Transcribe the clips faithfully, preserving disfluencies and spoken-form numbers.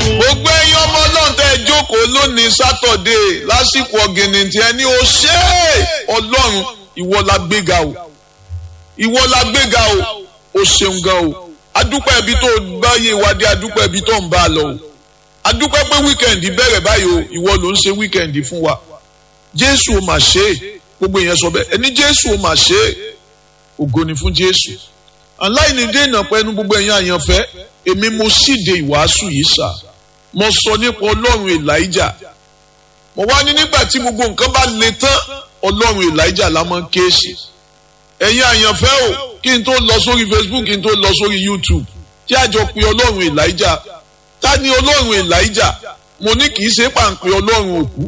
gbogbo ẹ̀yin ọmọ Ọlọ́run tẹ́ ẹ jókòó lónìí sátọ̀dé lásìkò ọ̀gìnì tí ẹ ní o ṣe Ọlọ́run ìwọ la gbéga o ìwọ la gbéga o o ṣeun gan o adúpẹ́ ibi tó gbáyé wa dé adúpẹ́ ibi tó ń bá a lọ o adúpẹ́ pé wíkẹ̀ndì bẹ̀rẹ̀ báyìí o ìwọ ló ń ṣe wíkẹ̀ndì fún wa Jésù o mà ṣe é gbogbo èèyàn sọ bẹ́ẹ̀ ẹni Jésù o mà ṣe é ògo ni fún Jésù aláìní dènà pẹ̀lú gbogbo èèyàn àyànfẹ́ èmi mo síde ìwàásù yìí sà mo sọ nípa Ọlọ́run Elijah mo wá ní nígbà tí gbogbo nǹkan bá le tán Ọlọ́run Elijah la máa ń ké sí ẹ̀yin àyànfẹ́ o kí n tó lọ sórí Facebook kí n tó lọ sórí YouTube tí a jọ pe Ọlọ́run Elijah ta ni Ọlọ́run Elijah mo ní kì í ṣe pàǹpẹ́ Ọlọ́run òkú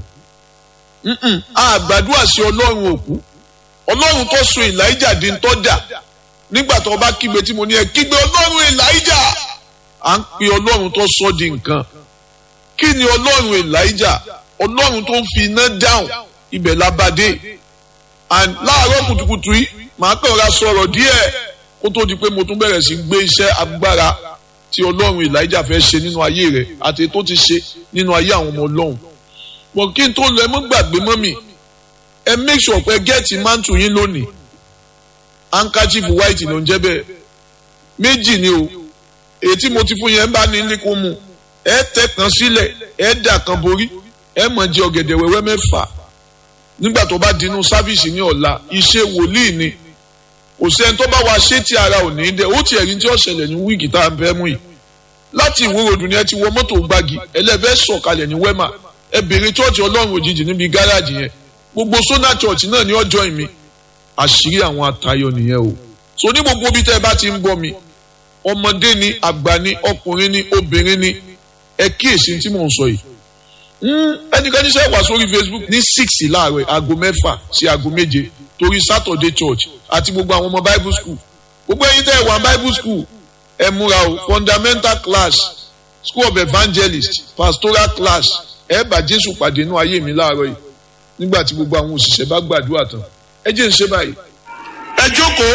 àgbàdua sí Ọlọ́run òkú Ọlọ́run tó sọ Elijah di ń tọ́ dà nígbà tó bá kígbe tí mo ní ẹ kígbe Ọlọ́run Elijah à ń pe Ọlọ́run tó sọ di nǹkan kí ni Ọlọ́run Elijah Ọlọ́run tó ń fi iná dáhùn ibẹ̀ labadé and láàárọ̀ kùtùkùtù yìí màá kàn ra sọ̀rọ̀ díẹ̀ kó tó di pé mo tún bẹ̀rẹ̀ sí gbé iṣẹ́ agbára tí Ọlọ́run Elijah fẹ́ ṣe nínú ayé rẹ̀ àti tó ti ṣe nínú ayé àwọn ọmọ Ọlọ́run wọ́n kí n tó lọ ẹ mọ́ gbàgbé mọ́ mi ẹ make sure pé gẹ́ẹ̀tì mantu yín lónìí handkerchief white ló ń jẹ́ bẹ́ẹ̀ méjì ni o èyí tí mo ti fún yẹn bá ní ní kó mu ẹ tẹ kan sílẹ̀ ẹ dà kan borí ẹ mọ̀ jẹ ọ̀gẹ̀dẹ̀ wẹ́wẹ́ mẹ́fà nígbà tó bá dinú sáfíìsì ní ọ̀la iṣẹ́ wòlíì ni kò sẹ́ni tó bá wa ṣé tí ara ò ní dẹ ó ti ẹ̀rí tí ó ṣẹlẹ̀ ní wíìkì tá à ń fẹ́ mú yìí láti ìwúròdù ni ẹ ti wọ mọ́tò gbági ẹlẹ́fẹ́ sọ̀kalẹ̀ ní wẹ́mà ẹ bèrè chọ́ọ̀chì Ọlọ́run òjijì níbi gáràjì yẹn gbogbo sọ́nà chọ́ọ̀chì náà ní ọjọ́ ìmí àṣírí àwọn atayọ nìyẹn o so ní gbogbo bí tẹ́ ẹ bá ti ń gbọ́ mi ọmọdé ni àgbà ni ọkùnrin ni obìnrin ni ẹ kíyèsí tí mò ń sọ yìí ẹnikẹ́ni ṣe wà sórí Facebook ní six láàárọ̀ aago mẹ́fà sí aago méje torí Saturday church àti gbogbo àwọn ọmọ Bible school gbogbo ẹ̀yin tẹ́ ẹ wà Bible school ẹ múra o fundamental class school of evangelist pastoral class ẹ bá Jésù pàdé inú ayé mi láàárọ̀ yìí nígbà tí gbogbo àwọn òṣìṣẹ́ bá gbàdúrà tán ẹ jẹ́ ń ṣe báyìí. ẹ jókòó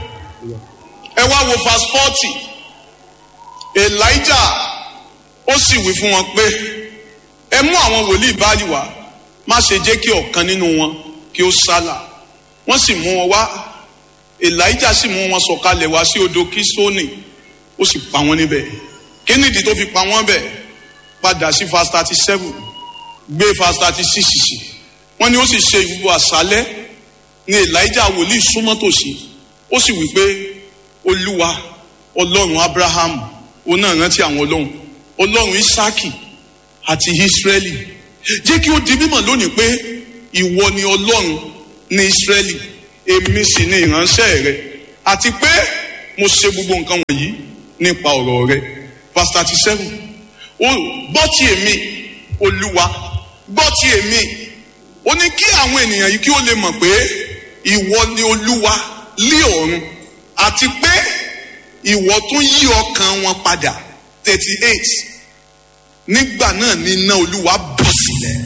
ẹ wá wo verse forty Elijah ó sì wí fún wọn pé ẹ mú àwọn wòlíì Báálì wá má ṣe jẹ́ kí ọ̀kan nínú wọn kí ó sálà wọ́n sì mú wọn wá Elijah sì mú wọn sọ̀kalẹ̀ wá sí odò Kísónì ó sì pa wọ́n níbẹ̀ kí nìdí tó fi pa wọ́n bẹ̀ padà sí verse thirty seven gbé verse thirty six sí wọ́n ní ó sì ṣe ìwúwo àṣálẹ́ ní Elijah wòlíì súnmọ́ tòsí ó sì wí pé Olúwa Ọlọ́run Abraham òun náà rántí àwọn Ọlọ́run Ọlọ́run Isaki àti Israeli jẹ́ kí ó di mímọ̀ lónìí pé ìwọ ni Ọlọ́run ní Israeli èmi sì ni ìránṣẹ́ rẹ àti pé mo ṣe gbogbo nǹkan wọ̀nyí nípa ọ̀rọ̀ rẹ verse thirty seven ó gbọ́ ti èmi Olúwa gbọ́ ti èmi ó ní kí àwọn ènìyàn yìí kí ó lè mọ̀ pé ìwọ ni Olúwa lé ọ̀run àti pé ìwọ tún yí ọkàn wọn padà thirty eight nígbà náà ni iná Olúwa bọ́ sílẹ̀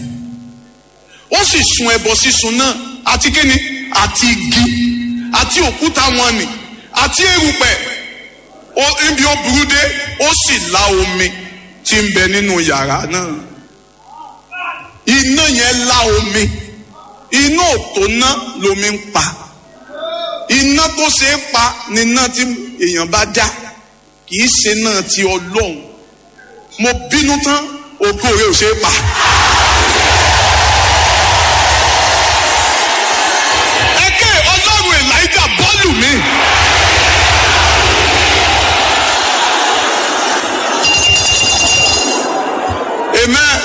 ó sì sun ẹbọ sísun náà àti kíni àti igi àti òkúta wọn nì àti erùpẹ̀ ibi ó burú dé ó sì la omi tí ń bẹ nínú yàrá náà iná yẹn la omi iná òtó ná lomi ń pa iná tó ṣe é pa ni iná tí èèyàn bá dá kì í ṣe náà ti Ọlọ́run mo bínú tán ògo rẹ ò ṣe é pa. ẹ̀kẹ́ Ọlọ́run Elijah bọ́ọ̀lù mi. amen.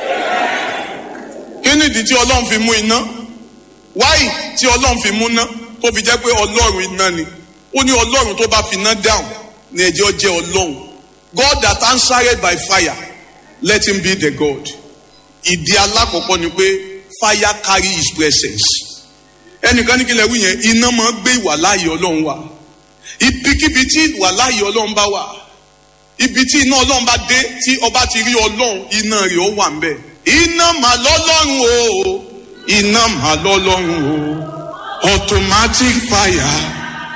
kí nìdí tí Ọlọ́run fi mú iná wáyì tí Ọlọ́run fi mú iná tó fi jẹ́ pé Ọlọ́run iná ni ó ní Ọlọ́run tó bá fi iná dáhùn ní ẹjọ́ jẹ́ Ọlọ́run. God that answered by fire, let him be the God. Ìdí alákọ̀ọ́kọ́ ni pé fire carry his presence. Ẹnìkan ní kí lẹ wí yẹn, iná máa gbé ìwàláàyè Ọlọ́run wá. Ibikíbi tí ìwàláàyè Ọlọ́run bá wà, ibi tí iná Ọlọ́run bá dé, tí ọba ti rí Ọlọ́run, iná rẹ̀ ó wà ńbẹ̀. Iná mà lọ́lọ́run o, iná mà lọ́lọ́run o, automatic fire,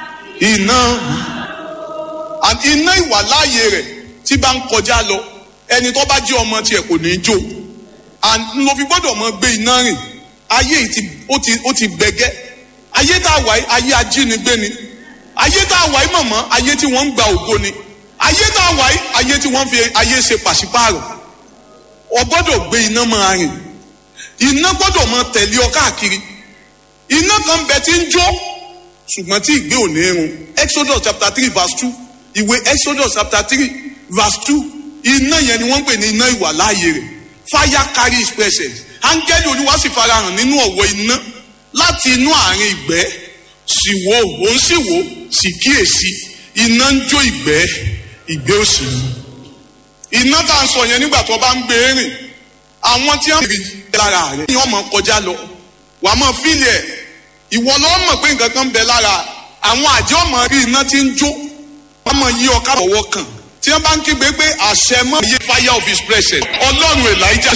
iná. And iná ìwàláàyè rẹ̀ tí bá ń kọjá lọ ẹni tó bá jẹ́ ọmọ tiẹ̀ kò ní í jó ló fi gbọ́dọ̀ mọ gbé iná rìn. Ayé ó ti ó ti gbẹgẹ́, ayé tá a wà yìí ayé ajínigbé ni, ayé tá a wà yìí mọ̀mọ́ ayé tí wọ́n ń gba ògo ni, ayé tá a wà yìí ayé tí wọ́n fi ayé ṣe pàṣípààrọ̀. O gbọ́dọ̀ gbé iná máa rìn, iná gbọ́dọ̀ máa tẹ̀lé ọ káàkiri. Iná kan bẹ tí ń jó ṣùgbọ́n tí ìgbé ò ní irun. Exodus chapter three verse two, ìwé Exodus chapter three verse two, iná yẹn ni wọ́n ń pè ní iná ìwàláàyè rẹ̀. Fire carry his presence. Áńgẹ́lì Olúwa sì farahàn nínú ọ̀wọ́ iná láti inú àárín ìgbẹ́, sì wò ó sì wò sì kíyèsí iná ń jó ìgbẹ́, ìgbẹ́ ò sì mú. Iná tá à ń sọ yẹn nígbà tó bá ń gbé rìn, àwọn tí wọ́n rí lára rẹ̀ ni wọ́n mọ̀ kọjá lọ, wàá mọ̀ fílì ẹ̀, ìwọ lọ́wọ́ mọ̀ pé nǹkan kan ń bẹ lára. Àwọn àjẹ́ ọmọ rí iná tí ń jó, wọ́n mọ̀ yí ọ̀ká bọ̀wọ́ kan tí wọ́n bá ń kígbe pé àṣẹ mọ́ iye fire of his presence. Ọlọ́run Elijah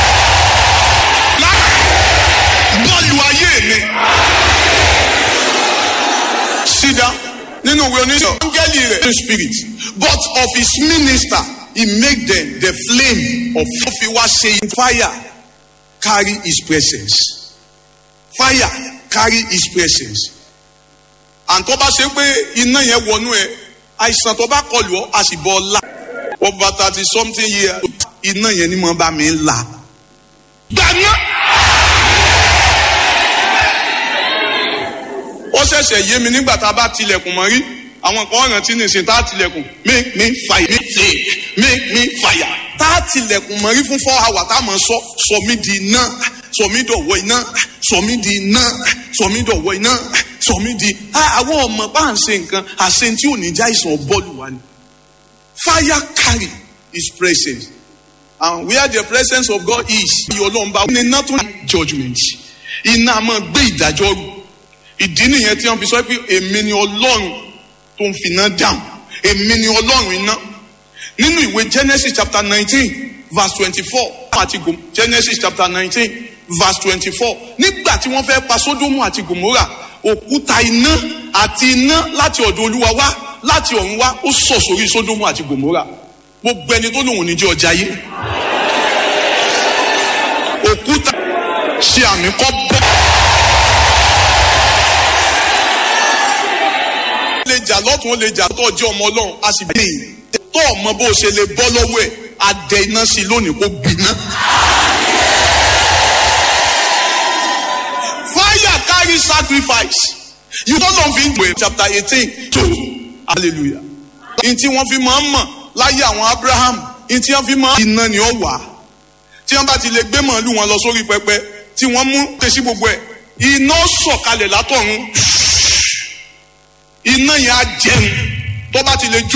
bọ́ọ̀lù ayé mi. Sídá nínú ìwé oníṣẹ́ áńgẹ́lì rẹ̀ spirit but of his minister he make them the flame of fi wá ṣe fire carry his presence. Fire carry his presence. And tó bá ṣe pé iná yẹn wọnú ẹ, àìsàn tó bá kọlù ọ a sì bọ ọlá. Over thirty something years iná yẹn ni mo bá mi ń la. Gbàgbọ́. Ó ṣẹ̀ṣẹ̀ yé mi nígbà tá a bá tilẹ̀kùn mọ́ rí àwọn kan rántí nìsín tá a tilẹ̀kùn make me fire me flame make me fire tá a tilẹ̀kùn mọ́ rí fún four hours tá a mọ̀ sọ sọ mí di iná sọ mí dọ̀wọ́ iná sọ mí di iná sọ mí dọ̀wọ́ iná sọ mí di àwọn ọmọ bá ń ṣe nǹkan àṣẹ tí ò ní já ìsàn bọ́ọ̀lù wa ni. Fire carry his presence, and where the presence of God is Ọlọ́run bá ní iná tó ní judgement, iná máa gbé ìdájọ́ rù. Ìdí nìyẹn tí wọ́n fi sọ pé èmi ni Ọlọ́run tó ń finá dáhùn, èmi ni Ọlọ́run iná. Nínú ìwé Genesis chapter nineteen verse twenty-four àti Genesis chapter nineteen verse twenty-four, nígbà tí wọ́n fẹ́ pa Sódómù àti Gòmórà, òkúta iná àti iná láti ọ̀dọ̀ Olúwa wá láti ọ̀run wá ó sọ̀ sórí Sódómù àti Gòmórà. Gbogbo ẹni tó lòun ní jẹ́ ọjà yé, òkúta ṣe àmì kọ́ bọ́. Lè jà lọ́tún ó lè jà tó ọjọ́ ọmọ Ọlọ́run a sì bẹ̀rẹ̀ tó ọmọ bó ṣe lè bọ́ lọ́wọ́ ẹ̀ adẹ iná sí lónìí kó gbiná. Fire carry sacrifice. You don't know if in chapter eighteen two hallelujah. In tí wọ́n fi máa ń mọ̀ láyé àwọn Abraham, in tí wọ́n fi máa ń iná ni ó wà. Tí wọ́n bá ti lè gbé màálù wọn lọ sórí pẹpẹ tí wọ́n mú tẹ̀sí gbogbo ẹ̀, iná sọ̀kalẹ̀ látọ̀run. Iná yẹn á jẹun tó bá ti lè jó.